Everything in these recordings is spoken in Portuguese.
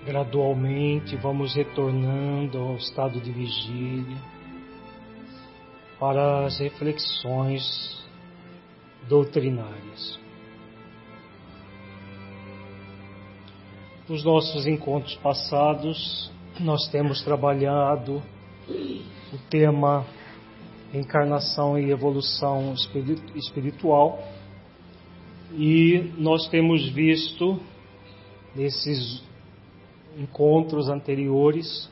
Gradualmente vamos retornando ao estado de vigília para as reflexões doutrinárias. Nos nossos encontros passados, nós temos trabalhado o tema Encarnação e Evolução Espiritual e nós temos visto nesses encontros anteriores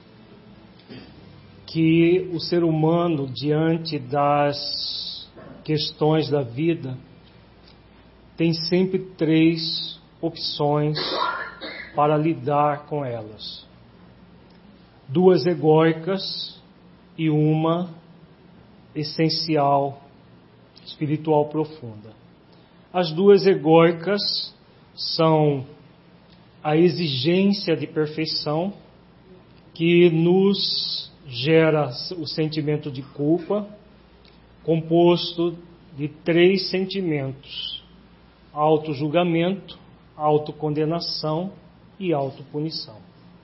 que o ser humano, diante das questões da vida, tem sempre três opções para lidar com elas: duas egóicas e uma essencial, espiritual profunda. As duas egóicas são a exigência de perfeição, que nos gera o sentimento de culpa, composto de três sentimentos: autojulgamento, autocondenação e autopunição.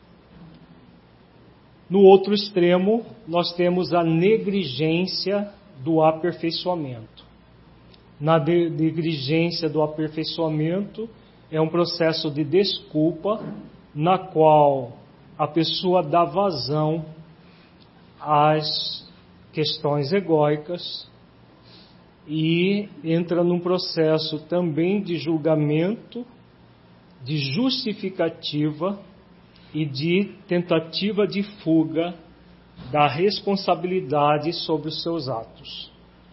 No outro extremo, nós temos a negligência do aperfeiçoamento. Na negligência do aperfeiçoamento, é um processo de desculpa, na qual a pessoa dá vazão às questões egóicas e entra num processo também de julgamento, de justificativa e de tentativa de fuga da responsabilidade sobre os seus atos.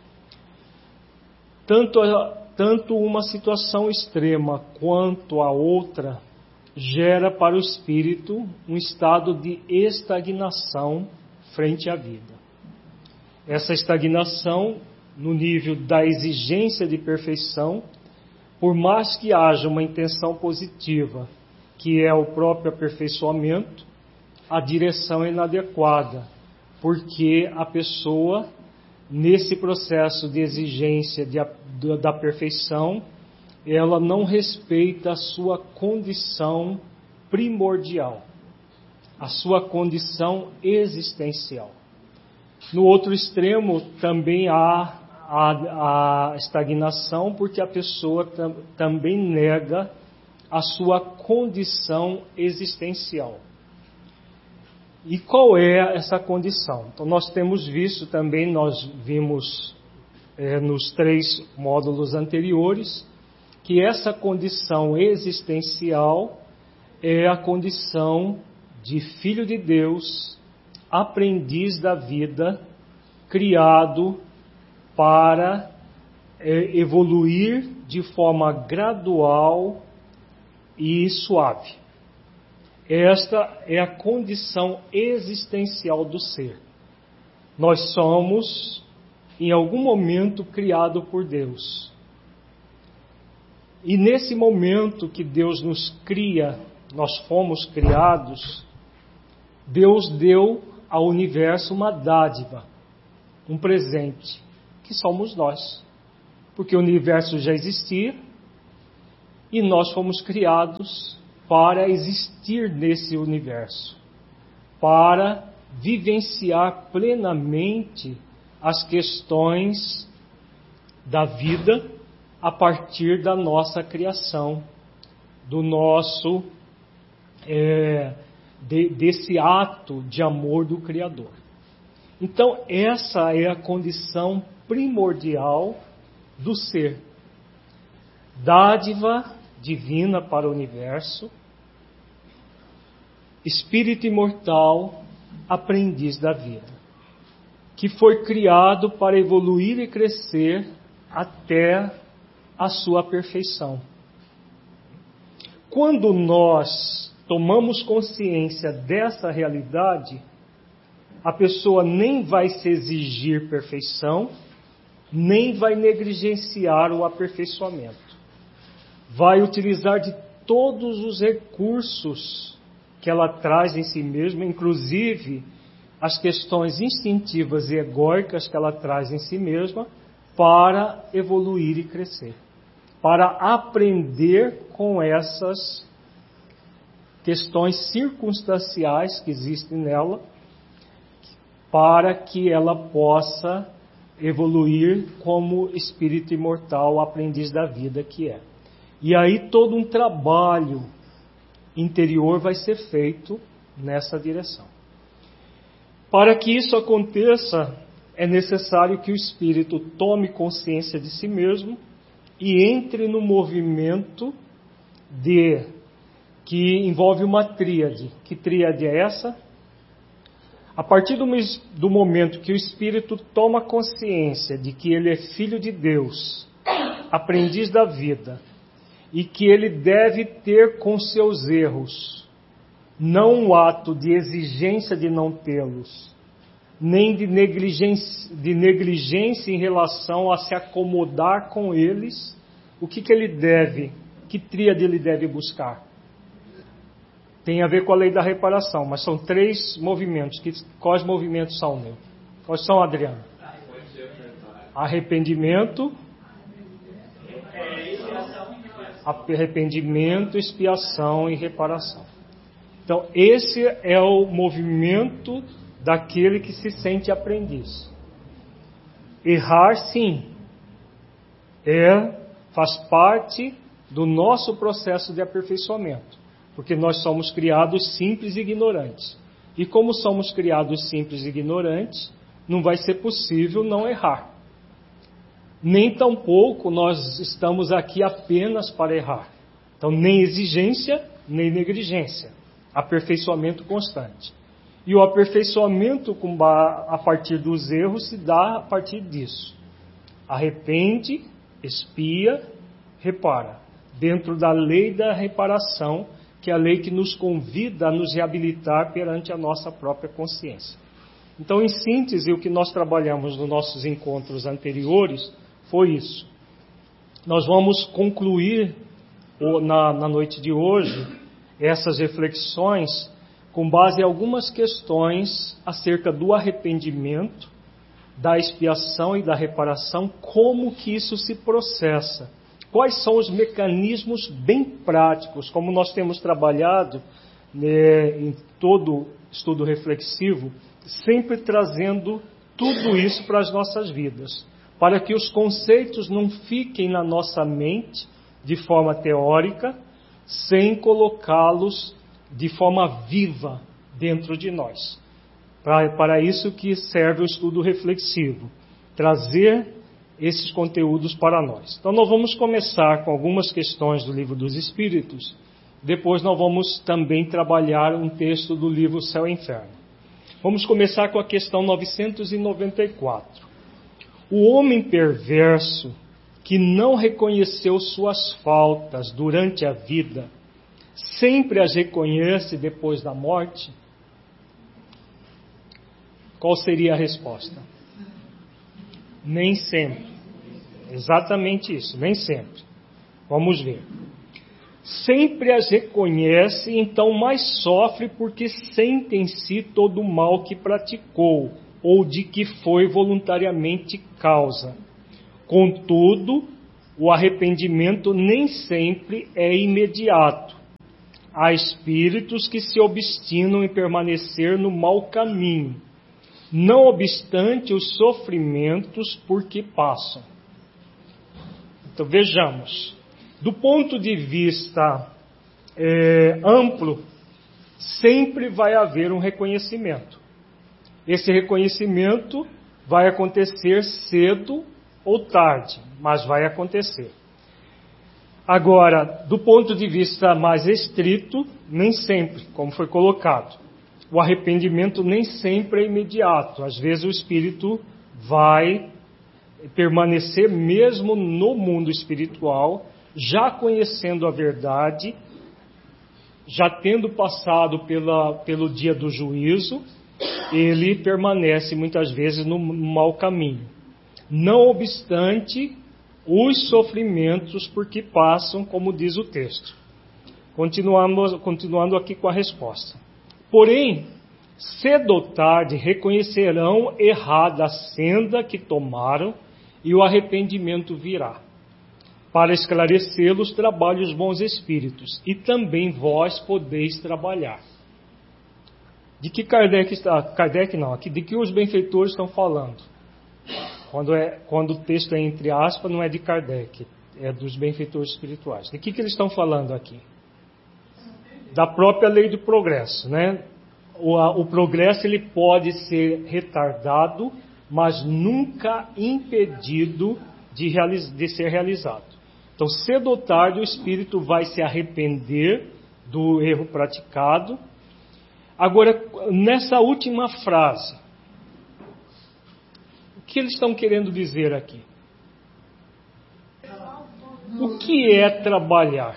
Tanto uma situação extrema quanto a outra gera para o espírito um estado de estagnação frente à vida. Essa estagnação, no nível da exigência de perfeição, por mais que haja uma intenção positiva, que é o próprio aperfeiçoamento, a direção é inadequada, porque a pessoa, nesse processo de exigência da perfeição, ela não respeita a sua condição primordial, a sua condição existencial. No outro extremo também há a estagnação, porque a pessoa também nega a sua condição existencial. E qual é essa condição? Então nós temos visto também, nós vimos nos três módulos anteriores, que essa condição existencial é a condição de filho de Deus, aprendiz da vida, criado para evoluir de forma gradual e suave. Esta é a condição existencial do ser. Nós somos, em algum momento, criados por Deus. E nesse momento que Deus nos cria, nós fomos criados, Deus deu ao universo uma dádiva, um presente, que somos nós. Porque o universo já existia e nós fomos criados para existir nesse universo, para vivenciar plenamente as questões da vida a partir da nossa criação, do nosso desse ato de amor do Criador. Então essa é a condição primordial do ser, dádiva divina para o universo, espírito imortal, aprendiz da vida, que foi criado para evoluir e crescer até a sua perfeição. Quando nós tomamos consciência dessa realidade, a pessoa nem vai se exigir perfeição, nem vai negligenciar o aperfeiçoamento. Vai utilizar de todos os recursos que ela traz em si mesma, inclusive as questões instintivas e egóicas que ela traz em si mesma, para evoluir e crescer, para aprender com essas questões circunstanciais que existem nela, para que ela possa evoluir como espírito imortal, aprendiz da vida que é. E aí todo um trabalho interior vai ser feito nessa direção. Para que isso aconteça, é necessário que o espírito tome consciência de si mesmo e entre no movimento que envolve uma tríade. Que tríade é essa? A partir do momento que o espírito toma consciência de que ele é filho de Deus, aprendiz da vida, e que ele deve ter com seus erros, não um ato de exigência de não tê-los, nem de negligência em relação a se acomodar com eles, o que ele deve, que tríade ele deve buscar? Tem a ver com a lei da reparação, mas são 3 movimentos. Quais movimentos são, meu? Quais são, Adriano? Arrependimento, expiação e reparação. Então, esse é o movimento daquele que se sente aprendiz. Errar, sim, faz parte do nosso processo de aperfeiçoamento. Porque nós somos criados simples e ignorantes. E como somos criados simples e ignorantes, não vai ser possível não errar. Nem tampouco nós estamos aqui apenas para errar. Então, nem exigência, nem negligência. Aperfeiçoamento constante. E o aperfeiçoamento a partir dos erros se dá a partir disso. Arrepende, expia, repara. Dentro da lei da reparação, que é a lei que nos convida a nos reabilitar perante a nossa própria consciência. Então, em síntese, o que nós trabalhamos nos nossos encontros anteriores foi isso. Nós vamos concluir na noite de hoje essas reflexões com base em algumas questões acerca do arrependimento, da expiação e da reparação, como que isso se processa. Quais são os mecanismos bem práticos, como nós temos trabalhado em todo estudo reflexivo, sempre trazendo tudo isso para as nossas vidas, para que os conceitos não fiquem na nossa mente de forma teórica, sem colocá-los de forma viva dentro de nós. Para isso que serve o estudo reflexivo, trazer esses conteúdos para nós. Então nós vamos começar com algumas questões do Livro dos Espíritos, depois nós vamos também trabalhar um texto do livro Céu e Inferno. Vamos começar com a questão 994. O homem perverso que não reconheceu suas faltas durante a vida, sempre as reconhece depois da morte? Qual seria a resposta? Nem sempre. Exatamente isso, nem sempre. Vamos ver. Sempre as reconhece, então mais sofre porque sente em si todo o mal que praticou, ou de que foi voluntariamente causa. Contudo, o arrependimento nem sempre é imediato. Há espíritos que se obstinam em permanecer no mau caminho, não obstante os sofrimentos por que passam. Então vejamos, do ponto de vista amplo, sempre vai haver um reconhecimento. Esse reconhecimento vai acontecer cedo ou tarde, mas vai acontecer. Agora, do ponto de vista mais estrito, nem sempre, como foi colocado. O arrependimento nem sempre é imediato. Às vezes o espírito vai permanecer mesmo no mundo espiritual, já conhecendo a verdade, já tendo passado pelo dia do juízo, ele permanece muitas vezes no mau caminho. Não obstante os sofrimentos por que passam, como diz o texto. Continuando aqui com a resposta. Porém, cedo ou tarde reconhecerão errada a senda que tomaram e o arrependimento virá. para esclarecê-los trabalham os bons espíritos, e também vós podeis trabalhar. De que de que os benfeitores estão falando? Quando o texto é entre aspas, não é de Kardec, é dos benfeitores espirituais. De que eles estão falando aqui? Da própria lei do progresso, né? O progresso ele pode ser retardado, mas nunca impedido de ser realizado. Então, cedo ou tarde, o espírito vai se arrepender do erro praticado. Agora, nessa última frase, o que eles estão querendo dizer aqui? O que é trabalhar?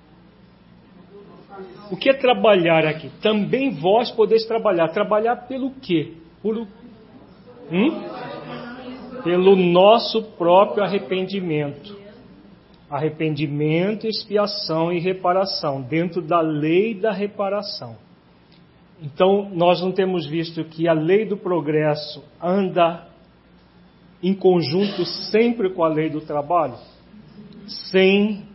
O que é trabalhar aqui? Também vós podeis trabalhar. Trabalhar pelo quê? Pelo nosso próprio arrependimento. Arrependimento, expiação e reparação, dentro da lei da reparação. Então, nós não temos visto que a lei do progresso anda em conjunto sempre com a lei do trabalho? Sem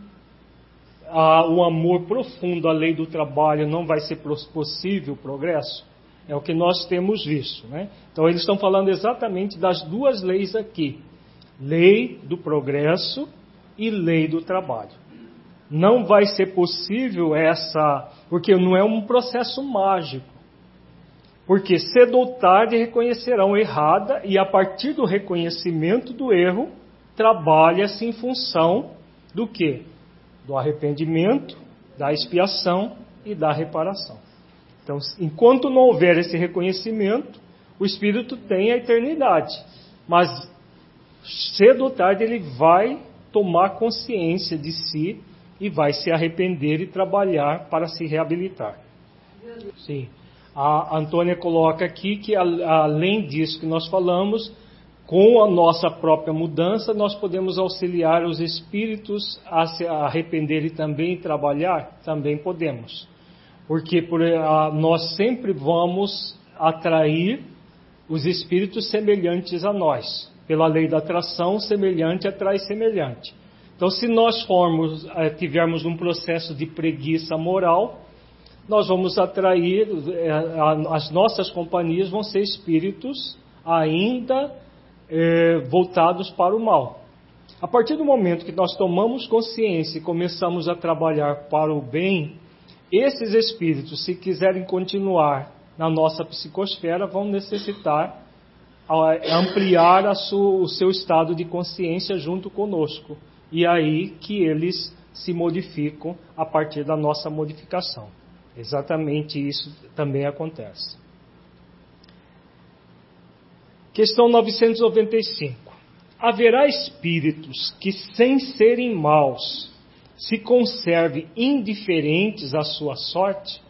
o amor profundo à lei do trabalho não vai ser possível o progresso? É o que nós temos visto, né? Então, eles estão falando exatamente das duas leis aqui. Lei do progresso e lei do trabalho. Não vai ser possível porque não é um processo mágico. Porque cedo ou tarde reconhecerão errada e a partir do reconhecimento do erro, trabalha-se em função do quê? Do arrependimento, da expiação e da reparação. Então, enquanto não houver esse reconhecimento, o espírito tem a eternidade. Mas cedo ou tarde ele vai tomar consciência de si e vai se arrepender e trabalhar para se reabilitar. Sim. A Antônia coloca aqui que, além disso que nós falamos, com a nossa própria mudança, nós podemos auxiliar os espíritos a se arrependerem também e trabalhar? Também podemos. Porque nós sempre vamos atrair os espíritos semelhantes a nós. Pela lei da atração, semelhante atrai semelhante. Então, se nós tivermos um processo de preguiça moral, nós vamos atrair, as nossas companhias vão ser espíritos ainda voltados para o mal. A partir do momento que nós tomamos consciência e começamos a trabalhar para o bem, esses espíritos, se quiserem continuar na nossa psicosfera, vão necessitar ampliar o seu estado de consciência junto conosco. E aí que eles se modificam a partir da nossa modificação. Exatamente isso também acontece. Questão 995. Haverá espíritos que, sem serem maus, se conservem indiferentes à sua sorte?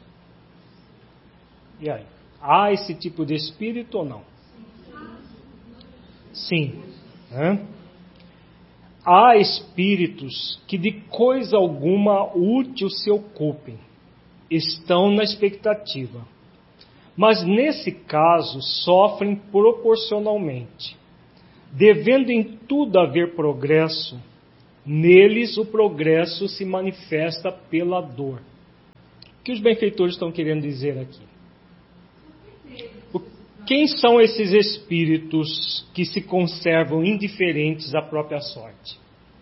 E aí? Há esse tipo de espírito ou não? Sim. Há espíritos que de coisa alguma útil se ocupem, estão na expectativa, mas nesse caso sofrem proporcionalmente. Devendo em tudo haver progresso, neles o progresso se manifesta pela dor. O que os benfeitores estão querendo dizer aqui? Quem são esses espíritos que se conservam indiferentes à própria sorte?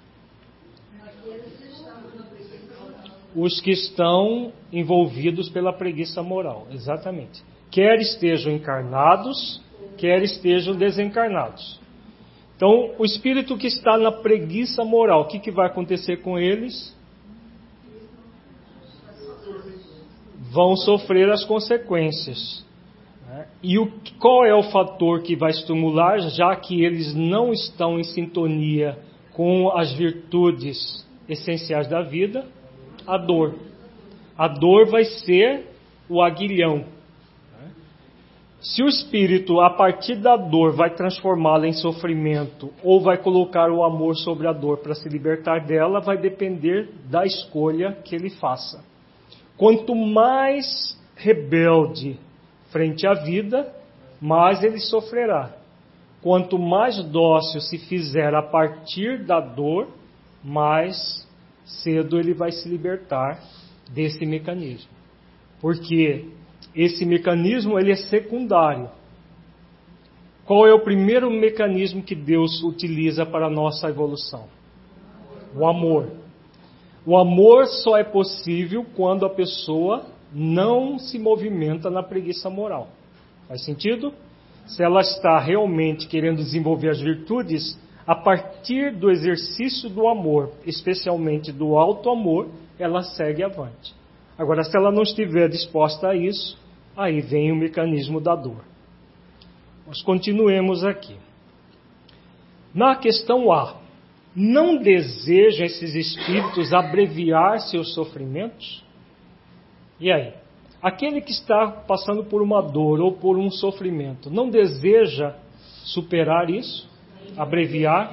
Os que estão envolvidos pela preguiça moral, exatamente. Quer estejam encarnados, quer estejam desencarnados. Então, o espírito que está na preguiça moral, o que vai acontecer com eles? Vão sofrer as consequências. E qual é o fator que vai estimular, já que eles não estão em sintonia com as virtudes essenciais da vida? A dor. A dor vai ser o aguilhão. Se o espírito, a partir da dor, vai transformá-la em sofrimento ou vai colocar o amor sobre a dor para se libertar dela, vai depender da escolha que ele faça. Quanto mais rebelde frente à vida, mais ele sofrerá. Quanto mais dócil se fizer a partir da dor, mais cedo ele vai se libertar desse mecanismo. Porque esse mecanismo ele é secundário. Qual é o primeiro mecanismo que Deus utiliza para a nossa evolução? O amor. O amor só é possível quando a pessoa não se movimenta na preguiça moral. Faz sentido? Se ela está realmente querendo desenvolver as virtudes, a partir do exercício do amor, especialmente do alto amor, ela segue avante. Agora, se ela não estiver disposta a isso, aí vem o mecanismo da dor. Nós continuemos aqui. Na questão A, não desejam esses espíritos abreviar seus sofrimentos? E aí? Aquele que está passando por uma dor ou por um sofrimento, não deseja superar isso? Abreviar?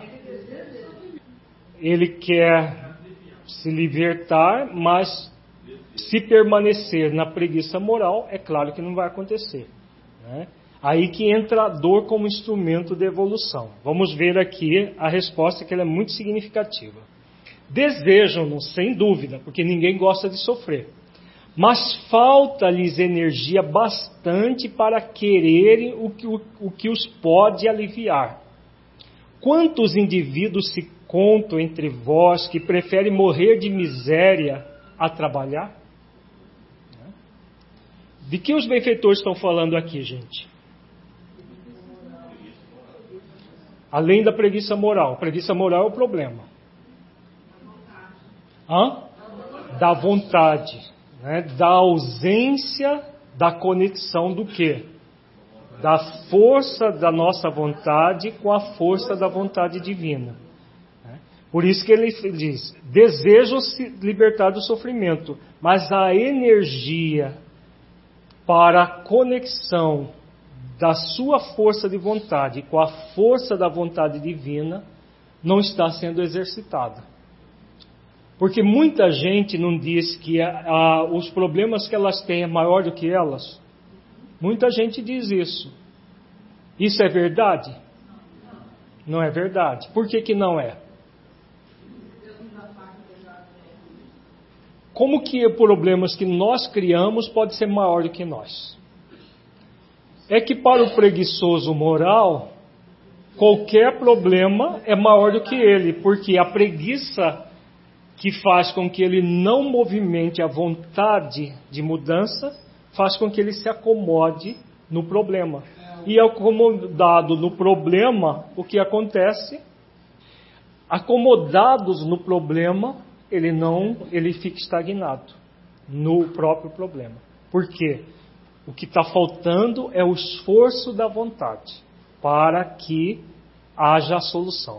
Ele quer se libertar, mas se permanecer na preguiça moral, é claro que não vai acontecer, né? Aí que entra a dor como instrumento de evolução. Vamos ver aqui a resposta, que ela é muito significativa. Desejam-no, sem dúvida, porque ninguém gosta de sofrer. Mas falta-lhes energia bastante para quererem o que os pode aliviar. Quantos indivíduos se contam entre vós que preferem morrer de miséria a trabalhar? De que os benfeitores estão falando aqui, gente? Além da preguiça moral. A preguiça moral é o problema. Da vontade, né? Da ausência da conexão do quê? Da força da nossa vontade com a força da vontade divina. Por isso que ele diz, desejam se libertar do sofrimento, mas a energia para a conexão da sua força de vontade com a força da vontade divina não está sendo exercitada. Porque muita gente não diz que os problemas que elas têm é maior do que elas. Muita gente diz isso. Isso é verdade? Não é verdade. Por que que não é? Como que problemas que nós criamos pode ser maior do que nós? É que para o preguiçoso moral, qualquer problema é maior do que ele, porque a preguiça que faz com que ele não movimente a vontade de mudança, faz com que ele se acomode no problema. E acomodado no problema, o que acontece? Acomodados no problema, ele fica estagnado no próprio problema. Por quê? O que está faltando é o esforço da vontade para que haja a solução.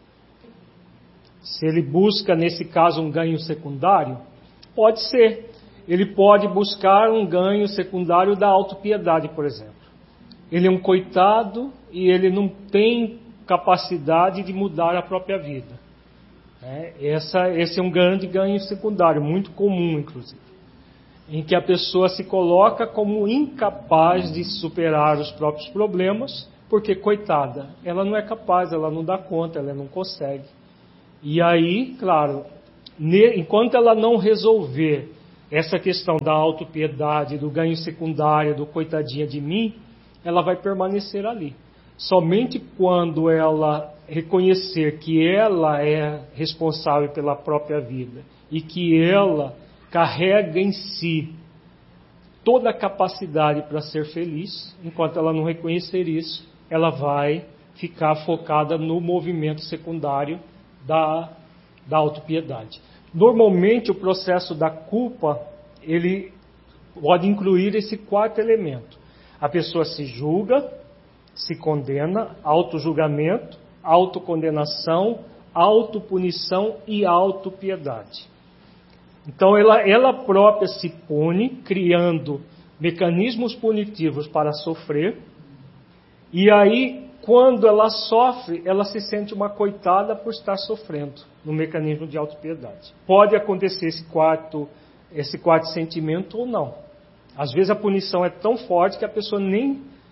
Se ele busca, nesse caso, um ganho secundário, pode ser. Ele pode buscar um ganho secundário da autopiedade, por exemplo. Ele é um coitado e ele não tem capacidade de mudar a própria vida. Esse é um grande ganho secundário, muito comum, inclusive, em que a pessoa se coloca como incapaz de superar os próprios problemas, porque, coitada, ela não é capaz, ela não dá conta, ela não consegue. E aí, claro, enquanto ela não resolver essa questão da autopiedade, do ganho secundário, do coitadinha de mim, ela vai permanecer ali. Somente quando ela reconhecer que ela é responsável pela própria vida e que ela carrega em si toda a capacidade para ser feliz, enquanto ela não reconhecer isso, ela vai ficar focada no movimento secundário da autopiedade. Normalmente o processo da culpa, ele pode incluir esse quarto elemento. A pessoa se julga, se condena, autojulgamento, autocondenação, autopunição e autopiedade. Então ela própria se pune, criando mecanismos punitivos para sofrer, e aí, quando ela sofre, ela se sente uma coitada por estar sofrendo no mecanismo de autopiedade. Pode acontecer esse quarto sentimento ou não. Às vezes a punição é tão forte que a pessoa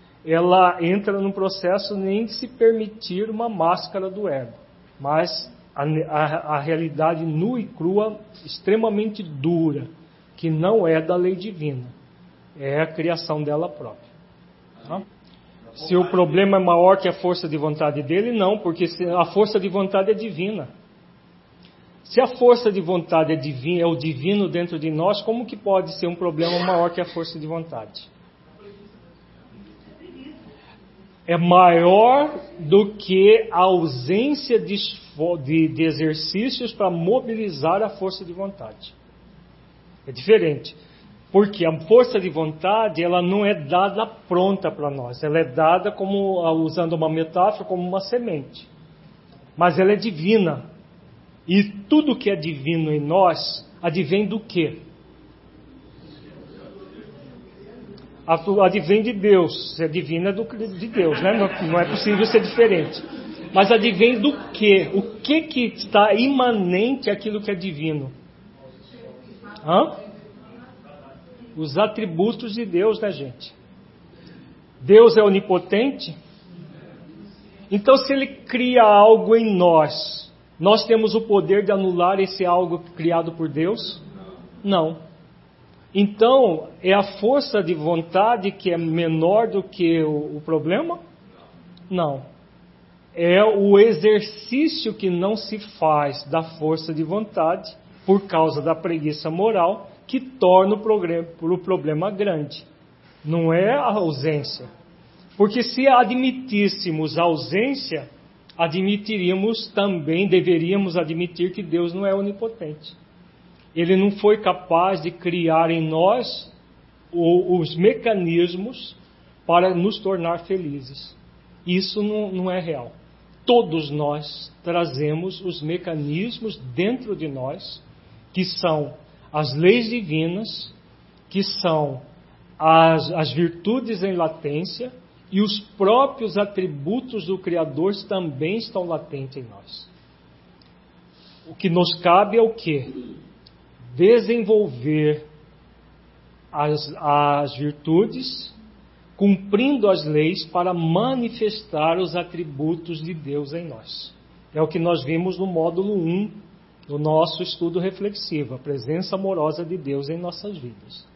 ela entra num processo nem de se permitir uma máscara do ego, mas a realidade nua e crua, extremamente dura, que não é da lei divina, é a criação dela própria. Tá? Se o problema é maior que a força de vontade dele, não, porque a força de vontade é divina. Se a força de vontade é divina, é o divino dentro de nós, como que pode ser um problema maior que a força de vontade? É maior do que a ausência de exercícios para mobilizar a força de vontade. É diferente. Porque a força de vontade, ela não é dada pronta para nós. Ela é dada, como, usando uma metáfora, como uma semente. Mas ela é divina. E tudo que é divino em nós, advém do quê? Advém de Deus. Se é divina, é de Deus, né? Não é possível ser diferente. Mas advém do quê? O que está imanente àquilo que é divino? Os atributos de Deus, né, gente? Deus é onipotente? Então, se Ele cria algo em nós, nós temos o poder de anular esse algo criado por Deus? Não. Então, é a força de vontade que é menor do que o problema? Não. É o exercício que não se faz da força de vontade, por causa da preguiça moral, que torna o problema grande. Não é a ausência. Porque se admitíssemos a ausência, deveríamos admitir que Deus não é onipotente. Ele não foi capaz de criar em nós os mecanismos para nos tornar felizes. Isso não é real. Todos nós trazemos os mecanismos dentro de nós, que são as leis divinas, que são as virtudes em latência, e os próprios atributos do Criador também estão latentes em nós. O que nos cabe é o quê? Desenvolver as virtudes, cumprindo as leis para manifestar os atributos de Deus em nós. É o que nós vimos no módulo 1 do nosso estudo reflexivo, a presença amorosa de Deus em nossas vidas.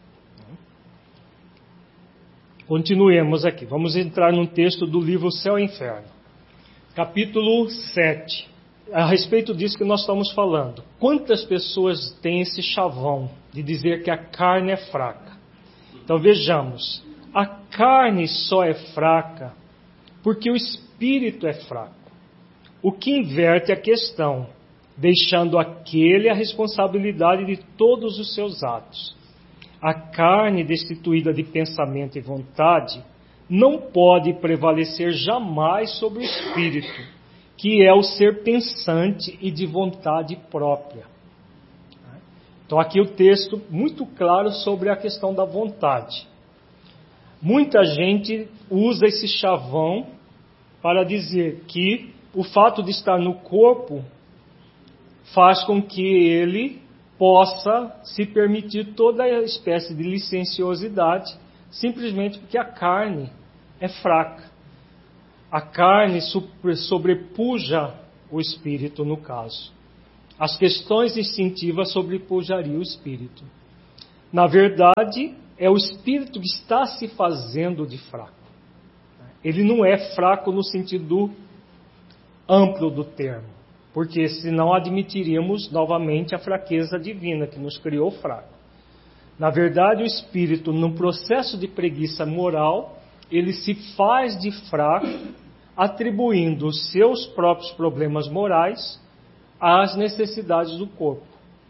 Continuemos aqui. Vamos entrar num texto do livro Céu e Inferno. Capítulo 7. A respeito disso que nós estamos falando. Quantas pessoas têm esse chavão de dizer que a carne é fraca? Então vejamos. A carne só é fraca porque o espírito é fraco. O que inverte a questão, deixando aquele a responsabilidade de todos os seus atos. A carne destituída de pensamento e vontade não pode prevalecer jamais sobre o espírito, que é o ser pensante e de vontade própria. Então aqui o texto muito claro sobre a questão da vontade. Muita gente usa esse chavão para dizer que o fato de estar no corpo faz com que ele possa se permitir toda a espécie de licenciosidade, simplesmente porque a carne é fraca. A carne sobrepuja o espírito, no caso. As questões instintivas sobrepujariam o espírito. Na verdade, é o espírito que está se fazendo de fraco. Ele não é fraco no sentido amplo do termo, porque senão admitiríamos novamente a fraqueza divina que nos criou fraco. Na verdade, o espírito, num processo de preguiça moral, ele se faz de fraco, atribuindo os seus próprios problemas morais às necessidades do corpo.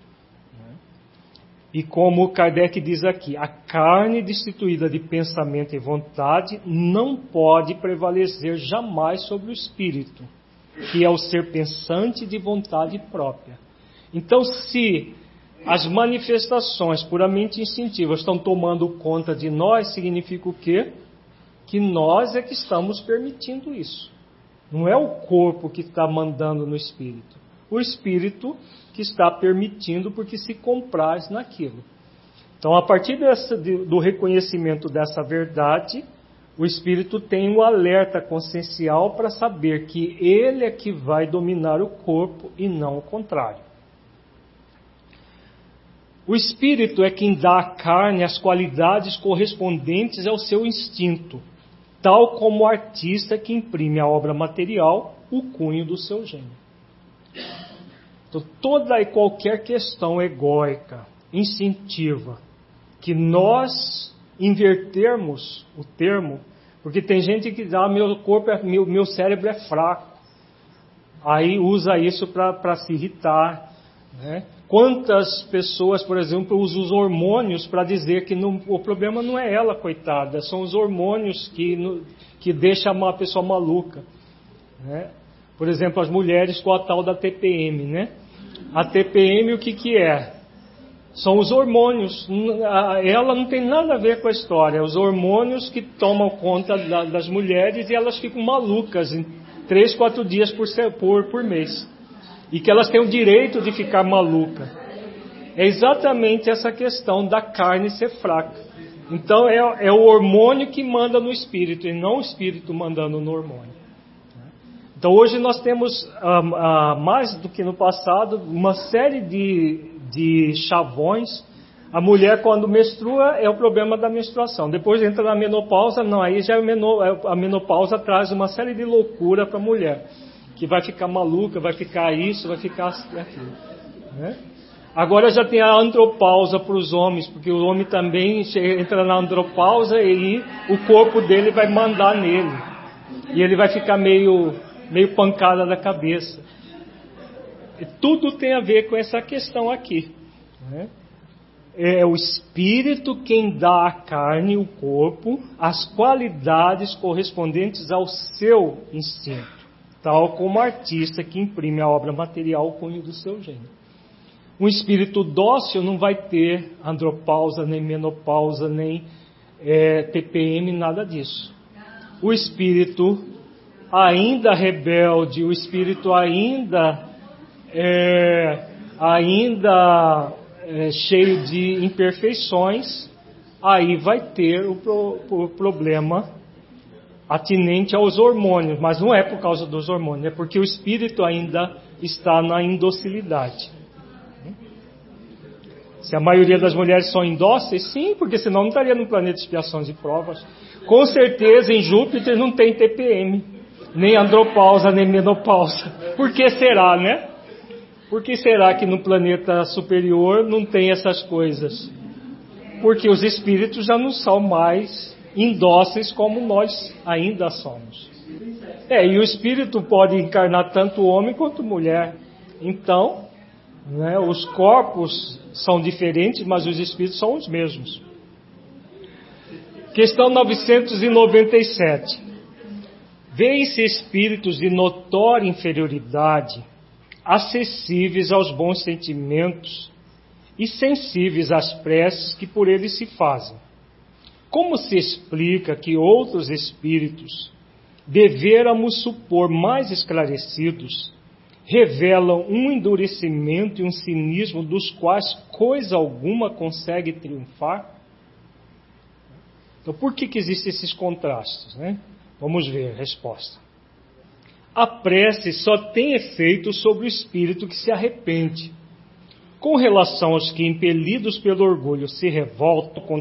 E como Kardec diz aqui, a carne destituída de pensamento e vontade não pode prevalecer jamais sobre o espírito, que é o ser pensante de vontade própria. Então, se as manifestações puramente instintivas estão tomando conta de nós, significa o quê? Que nós é que estamos permitindo isso. Não é o corpo que está mandando no espírito. O espírito que está permitindo porque se compraz naquilo. Então, a partir do reconhecimento dessa verdade, o espírito tem um alerta consciencial para saber que ele é que vai dominar o corpo e não o contrário. O espírito é quem dá à carne as qualidades correspondentes ao seu instinto, tal como o artista que imprime à obra material o cunho do seu gênio. Então, toda e qualquer questão egóica, instintiva, que nós invertermos o termo, porque tem gente que diz, meu cérebro é fraco, aí usa isso para se irritar, né? Quantas pessoas, por exemplo, usam os hormônios para dizer que o problema não é ela, coitada, são os hormônios que deixam a pessoa maluca, né? Por exemplo, as mulheres com a tal da TPM, né? A TPM o que é? São os hormônios. Ela não tem nada a ver com a história. Os hormônios que tomam conta das mulheres e elas ficam malucas em 3, 4 dias por mês. E que elas têm o direito de ficar maluca. É exatamente essa questão da carne ser fraca. Então é o hormônio que manda no espírito e não o espírito mandando no hormônio. Então hoje nós temos, mais do que no passado, uma série de chavões. A mulher quando menstrua é o problema da menstruação. Depois entra na menopausa, não, aí já a menopausa traz uma série de loucura para a mulher. Que vai ficar maluca, vai ficar isso, vai ficar aquilo, né? Agora já tem a andropausa para os homens, porque o homem também entra na andropausa e o corpo dele vai mandar nele. E ele vai ficar meio pancada da cabeça. E tudo tem a ver com essa questão aqui, né? É o espírito quem dá à carne, o corpo, as qualidades correspondentes ao seu instinto. Tal como o artista que imprime a obra material o cunho do seu gênio. Um espírito dócil não vai ter andropausa, nem menopausa, nem TPM, nada disso. O espírito ainda rebelde, o espírito ainda cheio de imperfeições, aí vai ter o problema atinente aos hormônios, mas não é por causa dos hormônios, é porque o espírito ainda está na indocilidade. Se a maioria das mulheres são indóceis, sim, porque senão não estaria no planeta de expiações e provas. Com certeza em Júpiter não tem TPM, nem andropausa, nem menopausa. Por que será, né? Por que será que no planeta superior não tem essas coisas? Porque os espíritos já não são mais indóceis como nós ainda somos. E o espírito pode encarnar tanto homem quanto mulher. Então, né, os corpos são diferentes, mas os espíritos são os mesmos. Questão 997. Vêem-se espíritos de notória inferioridade, acessíveis aos bons sentimentos e sensíveis às preces que por eles se fazem. Como se explica que outros espíritos, devêramos supor mais esclarecidos, revelam um endurecimento e um cinismo dos quais coisa alguma consegue triunfar? Então, por que existem esses contrastes, né? Vamos ver a resposta. A prece só tem efeito sobre o espírito que se arrepende. Com relação aos que, impelidos pelo orgulho, se revoltam contra